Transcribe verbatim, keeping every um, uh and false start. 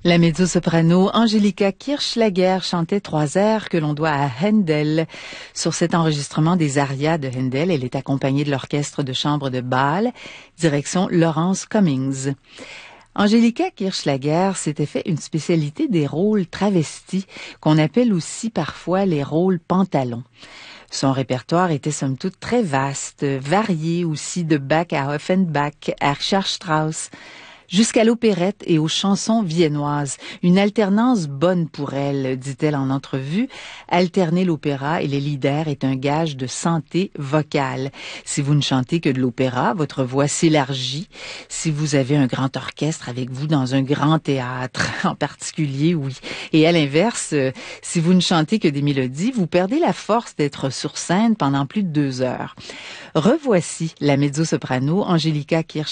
La mezzo-soprano Angelika Kirchschlager chantait trois airs que l'on doit à Handel. Sur cet enregistrement des arias de Handel, elle est accompagnée de l'orchestre de chambre de Bâle, direction Lawrence Cummings. Angelika Kirchschlager s'était fait une spécialité des rôles travestis, qu'on appelle aussi parfois les rôles pantalons. Son répertoire était somme toute très vaste, varié aussi de Bach à Offenbach, à Richard Strauss, jusqu'à l'opérette et aux chansons viennoises. Une alternance bonne pour elle, dit-elle en entrevue. Alterner l'opéra et les lieder est un gage de santé vocale. Si vous ne chantez que de l'opéra, votre voix s'élargit. Si vous avez un grand orchestre avec vous dans un grand théâtre, en particulier, oui. Et à l'inverse, si vous ne chantez que des mélodies, vous perdez la force d'être sur scène pendant plus de deux heures. Revoici la mezzo-soprano Angelika Kirchschlager